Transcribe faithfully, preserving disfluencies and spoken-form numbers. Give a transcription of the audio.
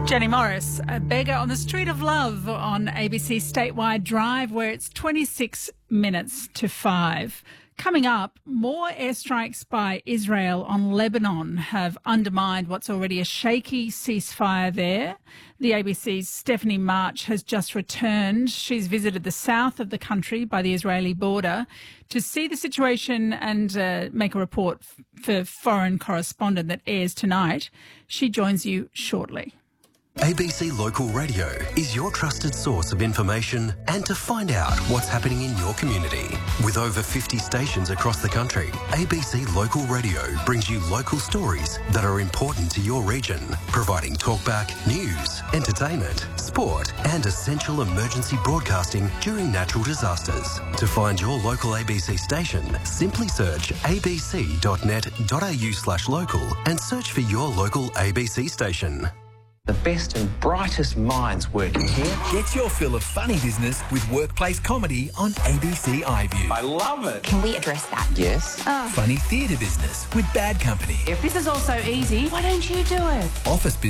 Jenny Morris, a beggar on the street of love on A B C Statewide Drive, where it's twenty-six minutes to five. Coming up, more airstrikes by Israel on Lebanon have undermined what's already a shaky ceasefire there. The A B C's Stephanie March has just returned. She's visited the south of the country by the Israeli border to see the situation and uh, make a report f- for foreign correspondent that airs tonight. She joins you shortly. A B C Local Radio is your trusted source of information and to find out what's happening in your community. With over fifty stations across the country, A B C Local Radio brings you local stories that are important to your region, providing talkback, news, entertainment, sport and essential emergency broadcasting during natural disasters. To find your local A B C station, simply search abc.net.au slash local and search for your local A B C station. The best and brightest minds working here. Get your fill of funny business with workplace comedy on A B C iView. I love it. Can we address that? Yes. Oh. Funny theatre business with Bad Company. If this is all so easy, why don't you do it? Office business.